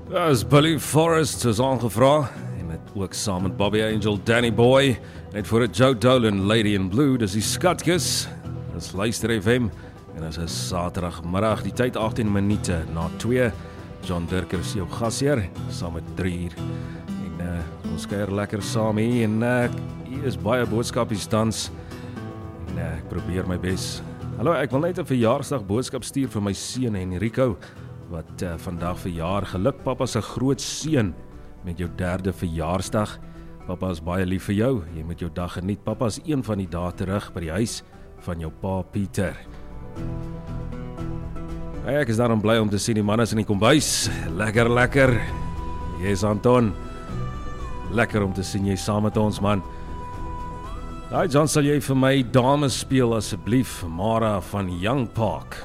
As Billy Forrest is aangevra, en met ook saam met Bobby Angel, Danny Boy, net voor het Joe Dolan, Lady in Blue, dis die Skatkis, dis Luister FM, en dis 'n Saterdagmiddag, die tyd 18 minute na 2, John Dirker is jou gasheer, saam met 3 uur, en ons kuier lekker saam hier, en hier is baie boodskapies tans, en ek probeer my bes. Hallo, ek wil net 'n verjaarsdag boodskap stuur vir my seun Enrico, wat vandag verjaar. Geluk papa se groot seun met jou 3de verjaarsdag. Papa is baie lief vir jou. Jy moet jou dag geniet. Papa is een van die dae terug by die huis van jou pa Pieter. Ek is daarom bly om te sien die manne is in die kombuis. Lekker. Yes, Anton. Lekker om te sien jy saam met ons, man. Hi John, sal jy vir my dames speel asseblief? Mara van Young Park.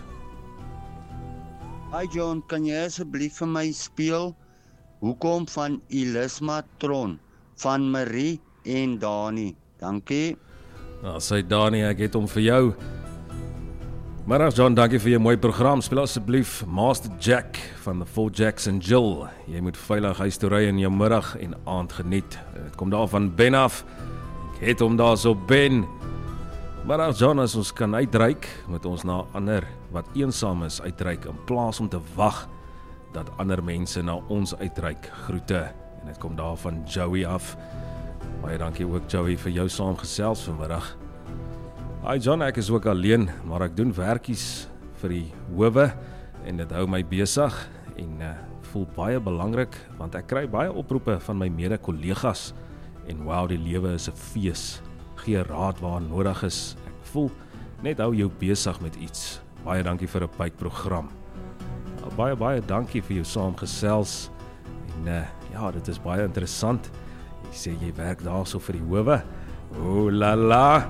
Hi John, kan jy asseblief vir my speel Hoekom van Elisma Tron van Marie en Dani? Dankie. Nou, sê Dani, ek het hom vir jou. Middag John, dankie vir jou mooi program. Speel asseblief Master Jack van the Four Jacks and Jill. Jy moet veilig huis toe ry in jou middag en aand geniet. Het kom daar van Ben af. Ek het hom daar so Ben. Maar John, as ons kan uitreik, moet ons na ander wat eensaam is uitreik, in plaas om te wag dat ander mense na ons uitreik. Groete, en dit kom daar van Joey af. Baie dankie ook Joey vir jou saamgesels vanmiddag. Hi John, ek is ook alleen, maar ek doen werkies vir die howe, en dit hou my besig, en voel baie belangrik, want ek kry baie oproepe van my mede-kollegas, en wow, die lewe is 'n fees. Gee raad waar nodig is. Ek voel, net hou jou besig met iets. Baie dankie vir 'n bytprogram. Baie dankie vir jou saamgesels. En ja, dit is baie interessant. Jy sê jy werk daar so vir die howe. Oh la la.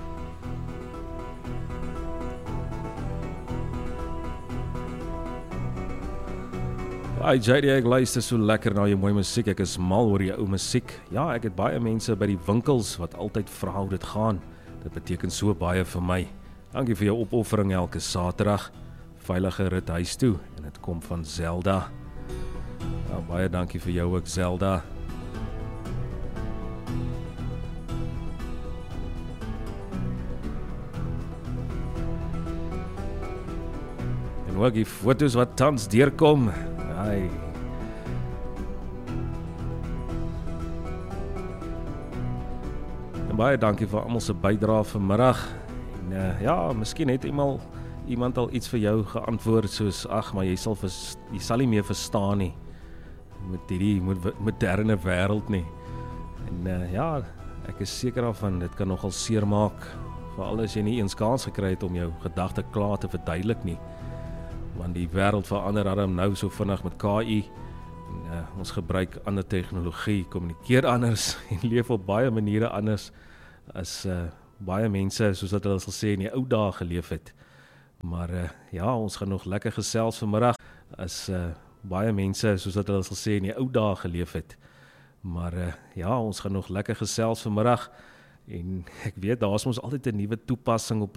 Hi JD, ek luister so lekker na jou mooi musiek. Ek is mal oor jou ou musiek. Ja, ek het baie mense by die winkels wat altyd vra hoe dit gaan. Dit beteken so baie vir my. Dankie vir jou opoffering elke Saterdag. Veilige rit huis toe, en dit kom van Zelda. Ja, baie dankie vir jou ook Zelda. En ook die foto's wat tans deurkom. Hi. En baie dankie vir almal se bydrae vanmiddag. En ja, miskien het iemand al iets vir jou geantwoord soos, ag, maar jy sal nie meer verstaan nie met hierdie moderne wêreld nie. En ja, ek is seker daarvan, dit kan nogal seer maak, veral as jy nie eens kans gekry het om jou gedagte klaar te verduidelik nie. Want die wêreld verander daarom nou so vinnig met KI, en ons gebruik ander tegnologie, kommunikeer anders, en leef op baie maniere anders as baie mense, soos wat hulle sal sê, in die ou dae geleef het. Maar ja, ons gaan nog lekker gesels vanmiddag, as baie mense, soos wat hulle sal sê, in die ou dae geleef het. Maar ja, ons gaan nog lekker gesels vanmiddag, en ek weet, daar is ons altyd 'n nuwe toepassing op